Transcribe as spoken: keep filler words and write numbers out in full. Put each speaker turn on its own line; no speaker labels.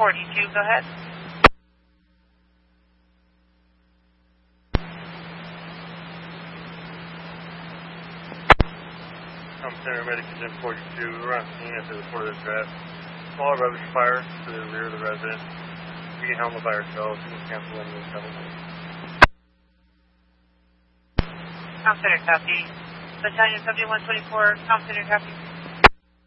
forty-two, go ahead.
I'm Center Medic is in forty-two. We're on scene at the reported address. Small rubbish fire to the rear of the residence. We can handle by ourselves. We can cancel any of the settlements.
Com Center copy. Battalion seventy-one twenty-four, Com Center copy.